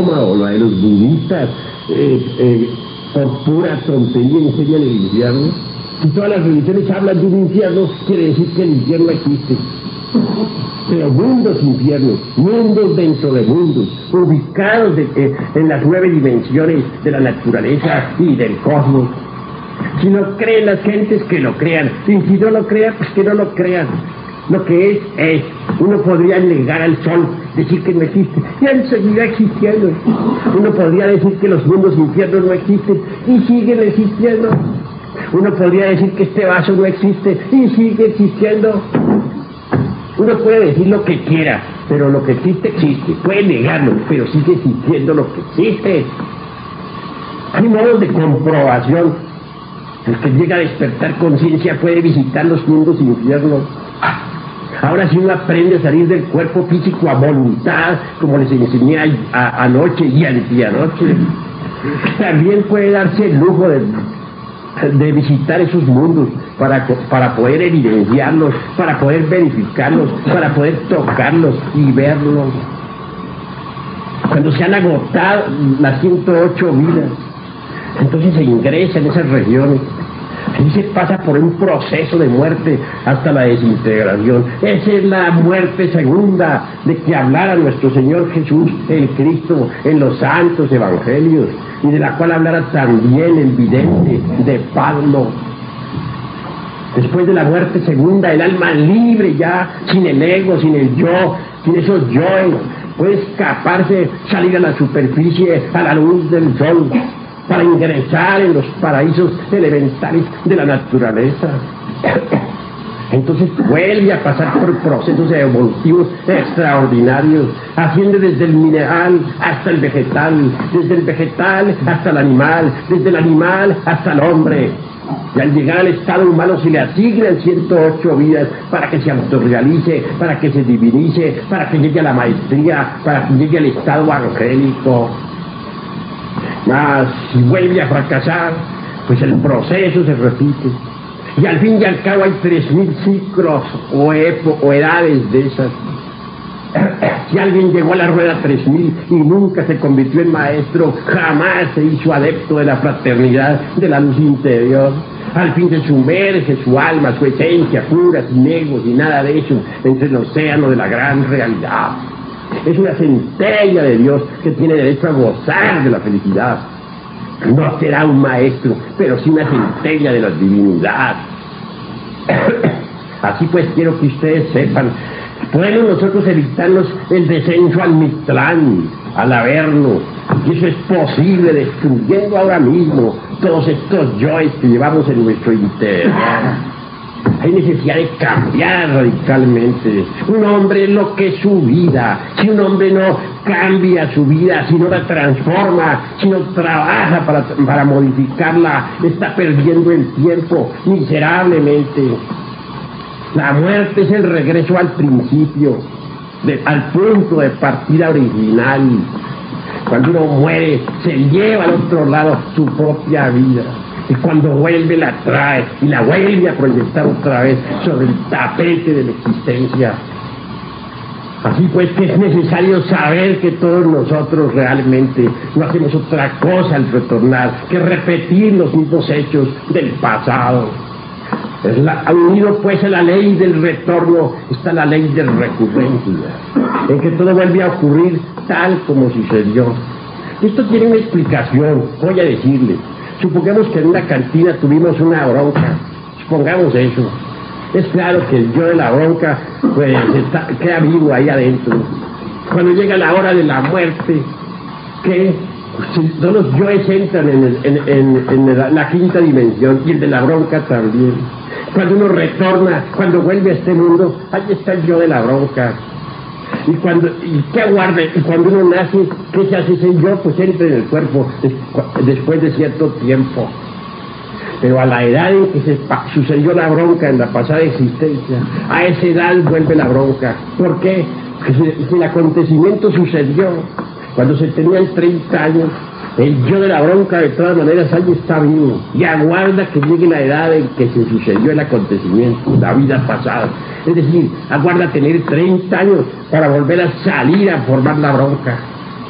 Mahoma o la de los budistas, por pura tontería enseñan el infierno. Si todas las religiones hablan de un infierno, quiere decir que el infierno existe. Pero mundos infiernos, mundos dentro de mundos, ubicados en las 9 dimensiones de la naturaleza y del cosmos. Si no creen las gentes, que lo crean, y si no lo crean, pues que no lo crean. Lo que es. Uno podría negar al sol, decir que no existe, y él seguirá existiendo. Uno podría decir que los mundos infiernos no existen, y siguen existiendo. Uno podría decir que este vaso no existe, y sigue existiendo. Uno puede decir lo que quiera, pero lo que existe, existe. Puede negarlo, pero sigue existiendo lo que existe. Hay modos de comprobación. El que llega a despertar conciencia puede visitar los mundos infiernos. Ahora, si uno aprende a salir del cuerpo físico a voluntad, como les enseñé anoche y anteanoche, también puede darse el lujo de visitar esos mundos para poder evidenciarlos, para poder verificarlos, para poder tocarlos y verlos. Cuando se han agotado las 108 vidas, entonces se ingresa en esas regiones. Ahí se pasa por un proceso de muerte hasta la desintegración. Esa es la muerte segunda de que hablara nuestro Señor Jesús, el Cristo, en los santos evangelios, y de la cual hablara también el vidente de Pablo. Después de la muerte segunda, el alma libre ya, sin el ego, sin el yo, sin esos yoes, puede escaparse, salir a la superficie, a la luz del sol, para ingresar en los paraísos elementales de la naturaleza. Entonces vuelve a pasar por procesos evolutivos extraordinarios, asciende desde el mineral hasta el vegetal, desde el vegetal hasta el animal, desde el animal hasta el hombre. Y al llegar al estado humano se le asignan 108 vidas para que se autorrealice, para que se divinice, para que llegue a la maestría, para que llegue al estado angélico. Mas si vuelve a fracasar, pues el proceso se repite. Y al fin y al cabo hay 3000 ciclos o edades de esas. Si alguien llegó a la rueda 3000 y nunca se convirtió en maestro, jamás se hizo adepto de la fraternidad de la luz interior. Al fin se sumerge su alma, su esencia pura, sin ego, sin nada de eso, entre el océano de la gran realidad. Es una centella de Dios que tiene derecho a gozar de la felicidad. No será un maestro, pero sí una centella de la divinidad. Así pues quiero que ustedes sepan, podemos nosotros evitarnos el descenso al Mictlán, al Averno, y eso es posible destruyendo ahora mismo todos estos yoes que llevamos en nuestro interior. Hay necesidad de cambiar radicalmente. Un hombre es lo que es su vida. Si un hombre no cambia su vida, si no la transforma, si no trabaja para modificarla, está perdiendo el tiempo miserablemente. La muerte es el regreso al principio, al punto de partida original. Cuando uno muere, se lleva al otro lado su propia vida. Y cuando vuelve la trae y la vuelve a proyectar otra vez sobre el tapete de la existencia. Así pues que es necesario saber que todos nosotros realmente no hacemos otra cosa al retornar que repetir los mismos hechos del pasado. Unido pues a la ley del retorno está la ley de recurrencia, en que todo vuelve a ocurrir tal como sucedió. Esto tiene una explicación, voy a decirle. Supongamos que en una cantina tuvimos una bronca, supongamos eso. Es claro que el yo de la bronca pues queda vivo ahí adentro. Cuando llega la hora de la muerte, ¿qué? Todos los yoes entran en la quinta dimensión, y el de la bronca también. Cuando uno retorna, cuando vuelve a este mundo, ahí está el yo de la bronca. ¿Y qué aguarda? Y cuando uno nace, ¿qué se hace ese yo? Pues entra en el cuerpo después de cierto tiempo. Pero a la edad en que sucedió la bronca en la pasada existencia, a esa edad vuelve la bronca. ¿Por qué? Porque si el acontecimiento sucedió cuando se tenían 30 años, el yo de la bronca de todas maneras ahí está vivo y aguarda que llegue la edad en que se sucedió el acontecimiento, la vida pasada. Es decir, aguarda tener 30 años para volver a salir a formar la bronca.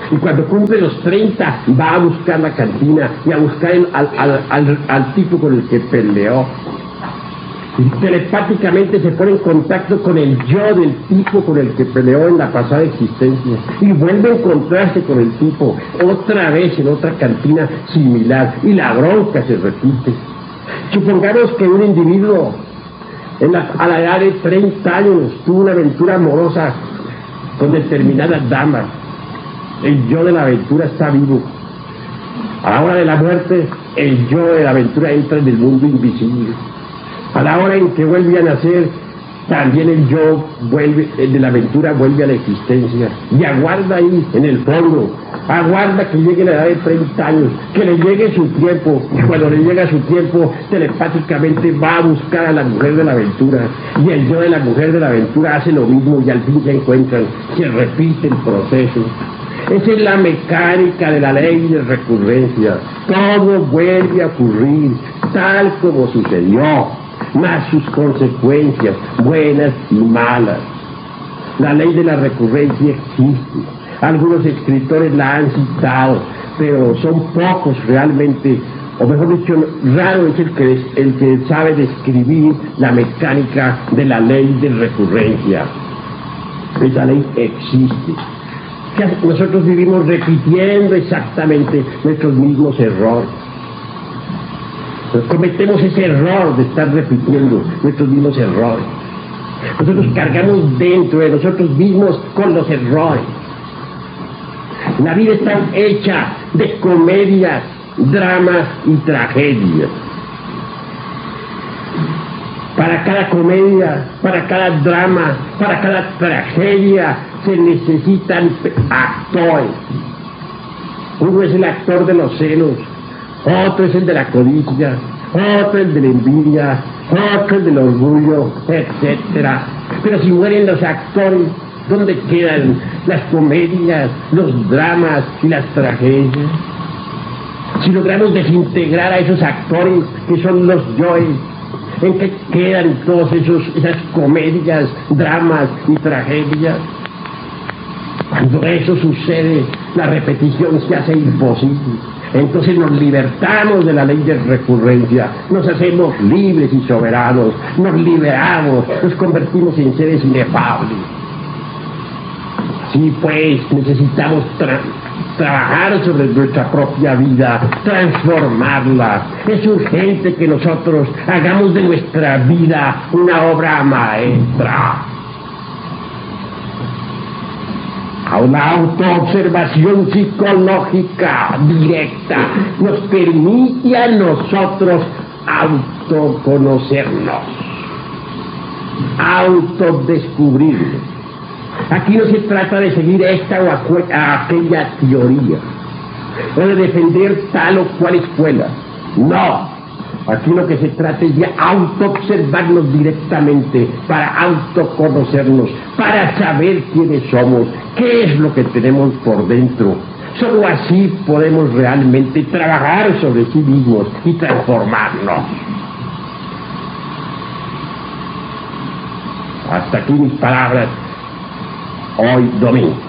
Y cuando cumple los 30 va a buscar la cantina y a buscar al tipo con el que peleó. Y telepáticamente se pone en contacto con el yo del tipo con el que peleó en la pasada existencia. Y vuelve a encontrarse con el tipo otra vez en otra cantina similar. Y la bronca se repite. Supongamos que un individuo a la edad de 30 años tuvo una aventura amorosa con determinadas damas. El yo de la aventura está vivo. A la hora de la muerte, el yo de la aventura entra en el mundo invisible. A la hora en que vuelve a nacer, también el yo el de la aventura vuelve a la existencia y aguarda ahí en el fondo, aguarda que llegue la edad de 30 años, que le llegue su tiempo, y cuando le llega su tiempo, telepáticamente va a buscar a la mujer de la aventura, y el yo de la mujer de la aventura hace lo mismo y al fin se encuentran, se repite el proceso. Esa es la mecánica de la ley de recurrencia. Todo vuelve a ocurrir tal como sucedió, más sus consecuencias, buenas y malas. La ley de la recurrencia existe. Algunos escritores la han citado, pero son pocos realmente, o mejor dicho, raro es el que sabe describir la mecánica de la ley de recurrencia. Esa ley existe. Nosotros vivimos repitiendo exactamente nuestros mismos errores. Cometemos ese error de estar repitiendo nuestros mismos errores. Nosotros cargamos dentro de nosotros mismos con los errores. La vida está hecha de comedias, dramas y tragedias. Para cada comedia, para cada drama, para cada tragedia se necesitan actores. Uno es el actor de los celos, otro es el de la codicia, otro el de la envidia, otro el del orgullo, etcétera. Pero si mueren los actores, ¿dónde quedan las comedias, los dramas y las tragedias? Si logramos desintegrar a esos actores que son los yoes, ¿en qué quedan todas esas comedias, dramas y tragedias? Cuando eso sucede, la repetición se hace imposible. Entonces nos libertamos de la ley de recurrencia, nos hacemos libres y soberanos, nos liberamos, nos convertimos en seres inefables. Sí, pues necesitamos trabajar sobre nuestra propia vida, transformarla. Es urgente que nosotros hagamos de nuestra vida una obra maestra. La autoobservación psicológica directa nos permite a nosotros autoconocernos, autodescubrirnos. Aquí no se trata de seguir esta o aquella teoría, o de defender tal o cual escuela. No. Aquí lo que se trata es de autoobservarnos directamente, para autoconocernos, para saber quiénes somos, qué es lo que tenemos por dentro. Solo así podemos realmente trabajar sobre sí mismos y transformarnos. Hasta aquí mis palabras hoy domingo.